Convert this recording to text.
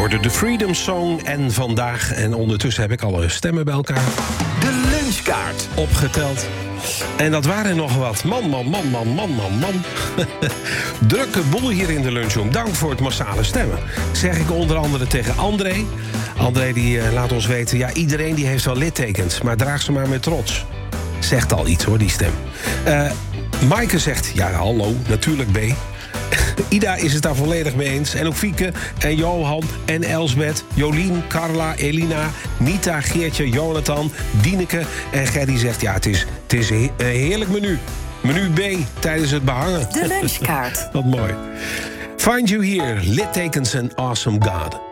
hoorde de Freedom Song en vandaag... en ondertussen heb ik alle stemmen bij elkaar... De lunchkaart. opgeteld. En dat waren er nog wat. Man. Drukke boel hier in de lunchroom. Dank voor het massale stemmen. Zeg ik onder andere tegen André. André die laat ons weten... ja, iedereen die heeft wel littekens, maar draag ze maar met trots. Zegt al iets hoor, die stem. Maaike zegt, ja hallo, natuurlijk B. Ida is het daar volledig mee eens. En ook Fieke en Johan en Elsbeth, Jolien, Carla, Elina... Nita, Geertje, Jonathan, Dieneke en Gerry zegt... ja, het is een heerlijk menu. Menu B tijdens het behangen. De lunchkaart. Wat mooi. Find You Here, littekens en Awesome God.